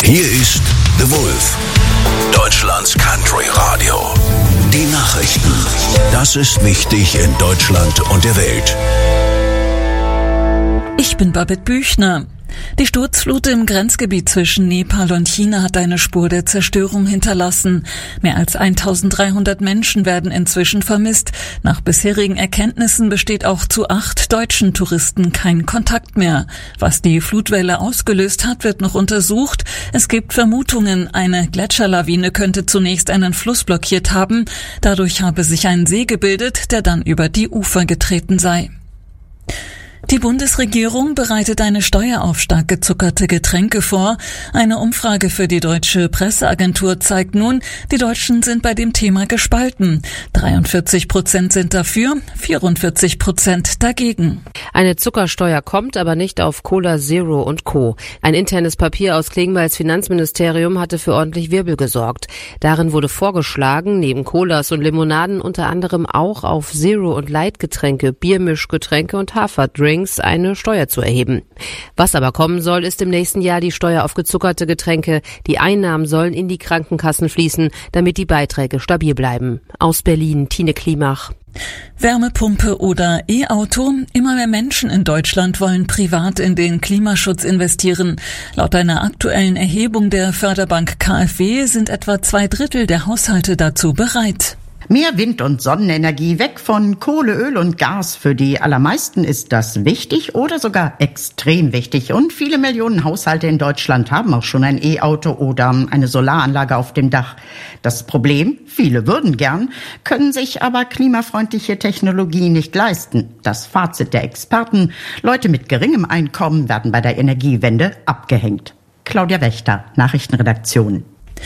Hier ist The Wolf, Deutschlands Country Radio. Die Nachrichten. Das ist wichtig in Deutschland und der Welt. Ich bin Babette Büchner. Die Sturzflut im Grenzgebiet zwischen Nepal und China hat eine Spur der Zerstörung hinterlassen. Mehr als 1300 Menschen werden inzwischen vermisst. Nach bisherigen Erkenntnissen besteht auch zu 8 deutschen Touristen kein Kontakt mehr. Was die Flutwelle ausgelöst hat, wird noch untersucht. Es gibt Vermutungen, eine Gletscherlawine könnte zunächst einen Fluss blockiert haben. Dadurch habe sich ein See gebildet, der dann über die Ufer getreten sei. Die Bundesregierung bereitet eine Steuer auf stark gezuckerte Getränke vor. Eine Umfrage für die Deutsche Presseagentur zeigt nun, die Deutschen sind bei dem Thema gespalten. 43% sind dafür, 44% dagegen. Eine Zuckersteuer kommt, aber nicht auf Cola Zero und Co. Ein internes Papier aus Klingbeils Finanzministerium hatte für ordentlich Wirbel gesorgt. Darin wurde vorgeschlagen, neben Colas und Limonaden unter anderem auch auf Zero- und Light-Getränke, Biermischgetränke und Haferdrinks eine Steuer zu erheben. Was aber kommen soll, ist im nächsten Jahr die Steuer auf gezuckerte Getränke. Die Einnahmen sollen in die Krankenkassen fließen, damit die Beiträge stabil bleiben. Aus Berlin, Tine Klimach. Wärmepumpe oder E-Auto? Immer mehr Menschen in Deutschland wollen privat in den Klimaschutz investieren. Laut einer aktuellen Erhebung der Förderbank KfW sind etwa 2/3 der Haushalte dazu bereit. Mehr Wind- und Sonnenenergie, weg von Kohle, Öl und Gas. Für die allermeisten ist das wichtig oder sogar extrem wichtig. Und viele Millionen Haushalte in Deutschland haben auch schon ein E-Auto oder eine Solaranlage auf dem Dach. Das Problem, viele würden gern, können sich aber klimafreundliche Technologie nicht leisten. Das Fazit der Experten: Leute mit geringem Einkommen werden bei der Energiewende abgehängt. Claudia Wächter, Nachrichtenredaktion.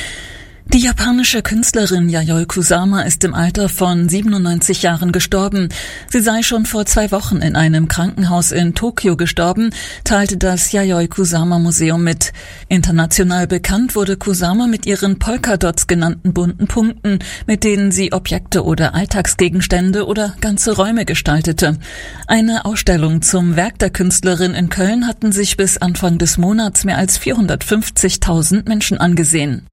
Die japanische Künstlerin Yayoi Kusama ist im Alter von 97 Jahren gestorben. Sie sei schon vor 2 Wochen in einem Krankenhaus in Tokio gestorben, teilte das Yayoi Kusama Museum mit. International bekannt wurde Kusama mit ihren Polkadots genannten bunten Punkten, mit denen sie Objekte oder Alltagsgegenstände oder ganze Räume gestaltete. Eine Ausstellung zum Werk der Künstlerin in Köln hatten sich bis Anfang des Monats mehr als 450.000 Menschen angesehen.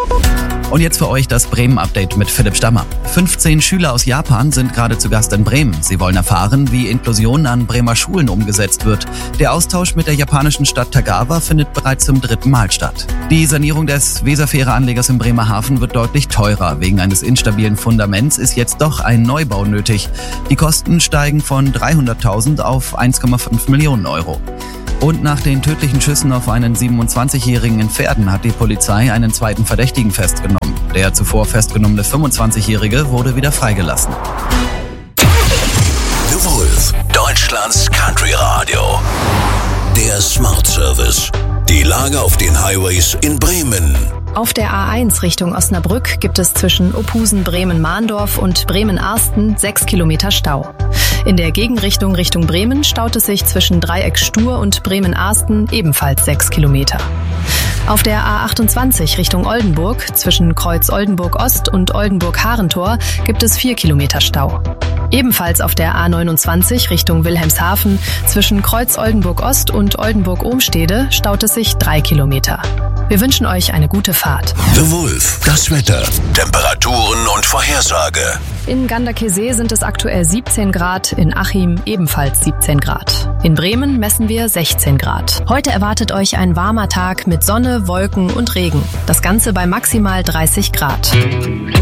Und jetzt für euch das Bremen-Update mit Philipp Stammer. 15 Schüler aus Japan sind gerade zu Gast in Bremen. Sie wollen erfahren, wie Inklusion an Bremer Schulen umgesetzt wird. Der Austausch mit der japanischen Stadt Tagawa findet bereits zum 3. Mal statt. Die Sanierung des Weserfähre-Anlegers im Bremerhaven wird deutlich teurer. Wegen eines instabilen Fundaments ist jetzt doch ein Neubau nötig. Die Kosten steigen von 300.000 auf 1,5 Millionen Euro. Und nach den tödlichen Schüssen auf einen 27-Jährigen in Verden hat die Polizei einen zweiten Verdächtigen festgenommen. Der zuvor festgenommene 25-Jährige wurde wieder freigelassen. The Wolf, Deutschlands Country Radio. Der Smart Service. Die Lage auf den Highways in Bremen. Auf der A1 Richtung Osnabrück gibt es zwischen Ophusen Bremen-Mahndorf und Bremen-Arsten 6 Kilometer Stau. In der Gegenrichtung Richtung Bremen staut es sich zwischen Dreieck Stur und Bremen-Arsten ebenfalls 6 Kilometer. Auf der A28 Richtung Oldenburg zwischen Kreuz Oldenburg Ost und Oldenburg-Harentor gibt es 4 Kilometer Stau. Ebenfalls auf der A29 Richtung Wilhelmshaven zwischen Kreuz Oldenburg Ost und Oldenburg-Ohmstede staut es sich 3 Kilometer. Wir wünschen euch eine gute Fahrt. The Wolf, das Wetter, Temperaturen und Vorhersage. In Ganderkesee sind es aktuell 17 Grad, in Achim ebenfalls 17 Grad. In Bremen messen wir 16 Grad. Heute erwartet euch ein warmer Tag mit Sonne, Wolken und Regen. Das Ganze bei maximal 30 Grad.